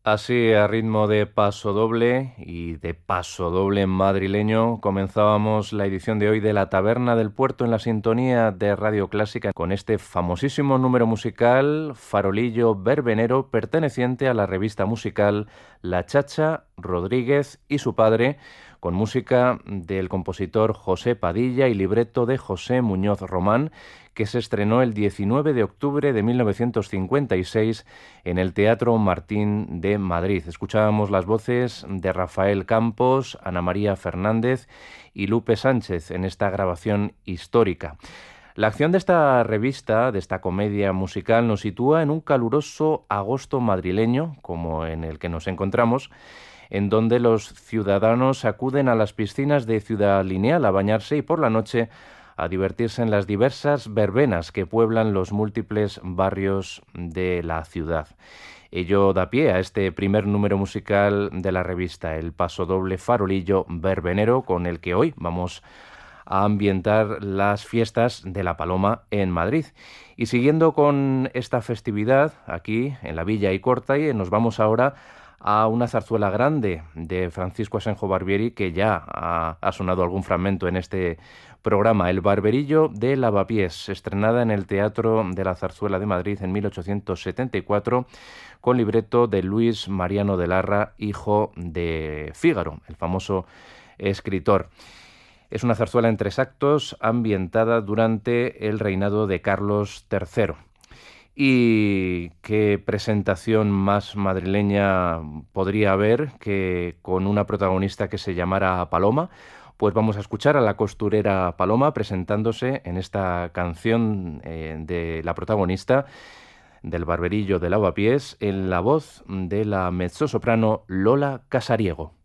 Así, a ritmo de paso doble y de paso doble madrileño, comenzábamos la edición de hoy de La Taberna del Puerto en la sintonía de Radio Clásica con este famosísimo número musical Farolillo Verbenero perteneciente a la revista musical La Chacha, Rodríguez y su padre, con música del compositor José Padilla y libreto de José Muñoz Román, que se estrenó el 19 de octubre de 1956 en el Teatro Martín de Madrid. Escuchábamos las voces de Rafael Campos, Ana María Fernández y Lupe Sánchez en esta grabación histórica. La acción de esta revista, de esta comedia musical, nos sitúa en un caluroso agosto madrileño, como en el que nos encontramos, en donde los ciudadanos acuden a las piscinas de Ciudad Lineal a bañarse y por la noche a divertirse en las diversas verbenas que pueblan los múltiples barrios de la ciudad. Ello da pie a este primer número musical de la revista, el pasodoble Farolillo Verbenero, con el que hoy vamos a ambientar las fiestas de la Paloma en Madrid. Y siguiendo con esta festividad, aquí en la Villa y Cortay, nos vamos ahora a una zarzuela grande de Francisco Asenjo Barbieri, que ya ha sonado algún fragmento en este programa, El Barberillo de Lavapiés, estrenada en el Teatro de la Zarzuela de Madrid en 1874, con libreto de Luis Mariano de Larra, hijo de Fígaro, el famoso escritor. Es una zarzuela en 3 actos, ambientada durante el reinado de Carlos III. Y qué presentación más madrileña podría haber que con una protagonista que se llamara Paloma. Pues vamos a escuchar a la costurera Paloma presentándose en esta canción de la protagonista del Barberillo de Lavapiés en la voz de la mezzosoprano Lola Casariego.